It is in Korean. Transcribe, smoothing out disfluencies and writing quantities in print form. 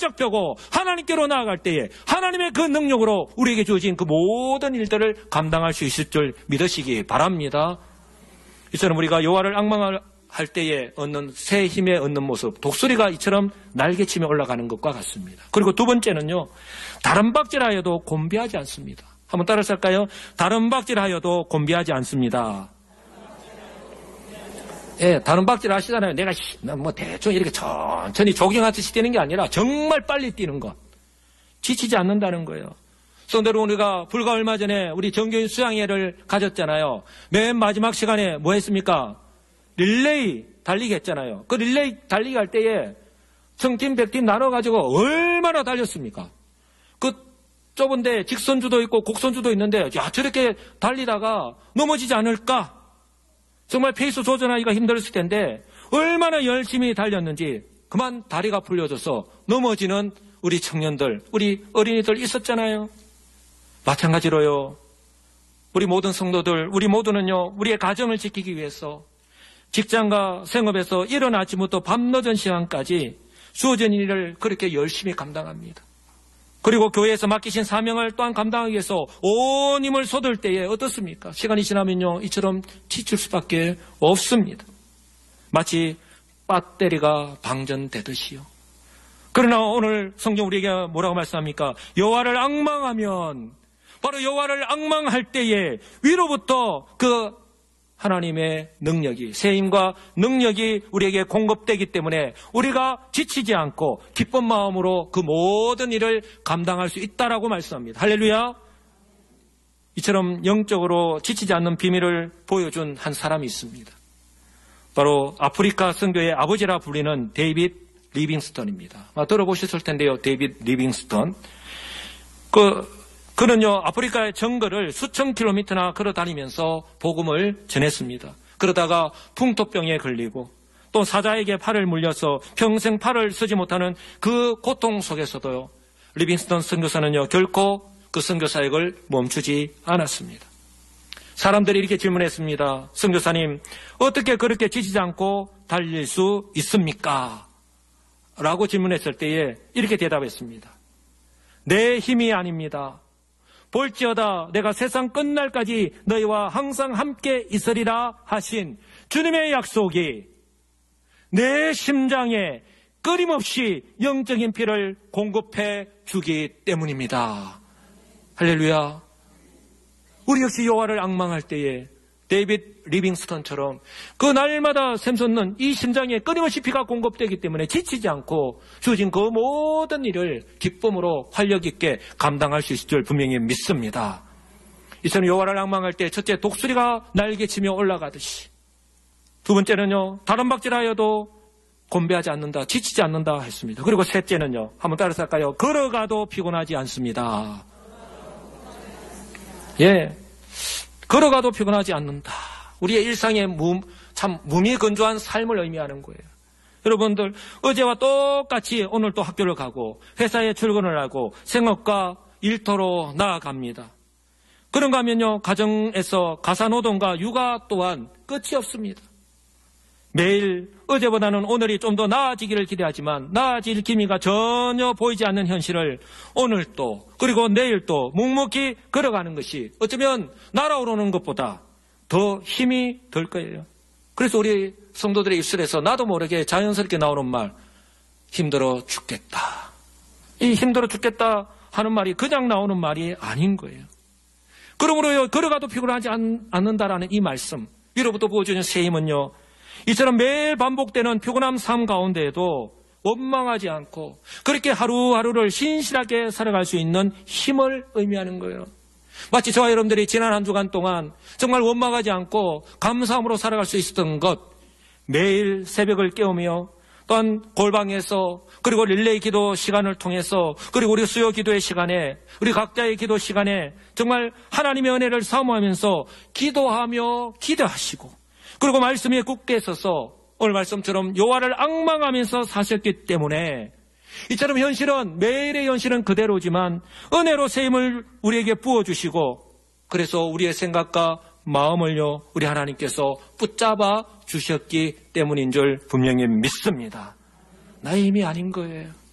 바짝 펴고 하나님께로 나아갈 때에 하나님의 그 능력으로 우리에게 주어진 그 모든 일들을 감당할 수 있을 줄 믿으시기 바랍니다. 이처럼 우리가 여호와를 앙망할 때에 얻는 새 힘에 얻는 모습, 독수리가 이처럼 날개치며 올라가는 것과 같습니다. 그리고 두 번째는요, 다른 박질하여도 곤비하지 않습니다. 한번 따라서 할까요? 다른 박질하여도 곤비하지 않습니다. 예, 다른 박질 하시잖아요. 내가 뭐 대충 이렇게 천천히 조깅하듯이 뛰는 게 아니라 정말 빨리 뛰는 것. 지치지 않는다는 거예요. 성대로 우리가 불과 얼마 전에 우리 정교인 수양회를 가졌잖아요. 맨 마지막 시간에 뭐 했습니까? 릴레이 달리기 했잖아요. 그 릴레이 달리기 할 때에 청팀, 백팀 나눠가지고 얼마나 달렸습니까? 그 좁은데 직선주도 있고 곡선주도 있는데, 야, 저렇게 달리다가 넘어지지 않을까? 정말 페이스 조절하기가 힘들었을 텐데 얼마나 열심히 달렸는지 그만 다리가 풀려져서 넘어지는 우리 청년들, 우리 어린이들 있었잖아요. 마찬가지로요, 우리 모든 성도들, 우리 모두는요, 우리의 가정을 지키기 위해서 직장과 생업에서 이른 아침부터 밤늦은 시간까지 주어진 일을 그렇게 열심히 감당합니다. 그리고 교회에서 맡기신 사명을 또한 감당하기 위해서 온 힘을 쏟을 때에 어떻습니까? 시간이 지나면요, 이처럼 지칠 수밖에 없습니다. 마치 배터리가 방전되듯이요. 그러나 오늘 성경 우리에게 뭐라고 말씀합니까? 여호와를 앙망하면, 바로 여호와를 앙망할 때에 위로부터 그 하나님의 능력이, 새 힘과 능력이 우리에게 공급되기 때문에 우리가 지치지 않고 기쁜 마음으로 그 모든 일을 감당할 수 있다라고 말씀합니다. 할렐루야. 이처럼 영적으로 지치지 않는 비밀을 보여준 한 사람이 있습니다. 바로 아프리카 선교의 아버지라 불리는 데이빗 리빙스턴입니다. 들어보셨을 텐데요, 데이빗 리빙스턴. 그는요, 아프리카의 정글을 수천 킬로미터나 걸어 다니면서 복음을 전했습니다. 그러다가 풍토병에 걸리고 또 사자에게 팔을 물려서 평생 팔을 쓰지 못하는 그 고통 속에서도요, 리빙스턴 선교사는요, 결코 그 선교 사역을 멈추지 않았습니다. 사람들이 이렇게 질문했습니다. 선교사님, 어떻게 그렇게 지치지 않고 달릴 수 있습니까? 라고 질문했을 때에 이렇게 대답했습니다. 내 힘이 아닙니다. 볼지어다 내가 세상 끝날까지 너희와 항상 함께 있으리라 하신 주님의 약속이 내 심장에 끊임없이 영적인 피를 공급해 주기 때문입니다. 할렐루야. 우리 역시 여호와를 앙망할 때에 데이빗 리빙스턴처럼 그 날마다 샘솟는 이 심장에 끊임없이 피가 공급되기 때문에 지치지 않고 주어진 그 모든 일을 기쁨으로 활력 있게 감당할 수 있을 줄 분명히 믿습니다. 이처럼 여호와를 앙망할 때 첫째, 독수리가 날개치며 올라가듯이, 두 번째는요, 다른 박질하여도 곤배하지 않는다, 지치지 않는다 했습니다. 그리고 셋째는요, 한번 따라서 할까요? 걸어가도 피곤하지 않습니다. 예, 걸어가도 피곤하지 않는다. 우리의 일상의 참 무미건조한 삶을 의미하는 거예요. 여러분들, 어제와 똑같이 오늘 또 학교를 가고 회사에 출근을 하고 생업과 일터로 나아갑니다. 그런가 하면요, 가정에서 가사노동과 육아 또한 끝이 없습니다. 매일 어제보다는 오늘이 좀 더 나아지기를 기대하지만 나아질 기미가 전혀 보이지 않는 현실을 오늘 또 그리고 내일 또 묵묵히 걸어가는 것이 어쩌면 날아오르는 것보다 더 힘이 들 거예요. 그래서 우리 성도들의 입술에서 나도 모르게 자연스럽게 나오는 말, 힘들어 죽겠다. 이 힘들어 죽겠다 하는 말이 그냥 나오는 말이 아닌 거예요. 그러므로 걸어가도 피곤하지 않는다라는 이 말씀, 위로부터 부어주는 새 힘은요, 이처럼 매일 반복되는 피곤함 삶 가운데에도 원망하지 않고 그렇게 하루하루를 신실하게 살아갈 수 있는 힘을 의미하는 거예요. 마치 저와 여러분들이 지난 한 주간 동안 정말 원망하지 않고 감사함으로 살아갈 수 있었던 것, 매일 새벽을 깨우며 또한 골방에서 그리고 릴레이 기도 시간을 통해서 그리고 우리 수요 기도의 시간에 우리 각자의 기도 시간에 정말 하나님의 은혜를 사모하면서 기도하며 기도하시고 그리고 말씀에 굳게 서서 오늘 말씀처럼 여호와를 앙망하면서 사셨기 때문에 이처럼 현실은 매일의 현실은 그대로지만 은혜로 새 힘을 우리에게 부어주시고 그래서 우리의 생각과 마음을요 우리 하나님께서 붙잡아 주셨기 때문인 줄 분명히 믿습니다. 나의 힘이 아닌 거예요.